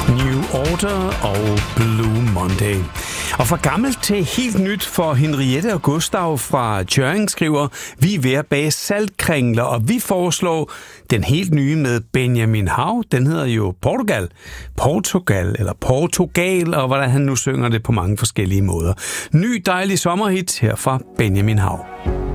New Order og Blue Monday. Og fra gammelt til helt nyt for Henriette og Gustav fra Tjørring skriver, vi er ved at bage saltkringler, og vi foreslår den helt nye med Benjamin Hav. Den hedder jo Portugal, eller Portugal, og hvordan han nu synger det på mange forskellige måder. Ny dejlig sommerhit her fra Benjamin Hav.